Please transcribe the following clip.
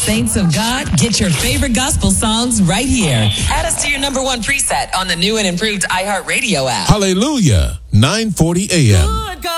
Saints of God, get your favorite gospel songs right here. Add us to your number one preset on the new and improved iHeartRadio app. Hallelujah, 940 AM.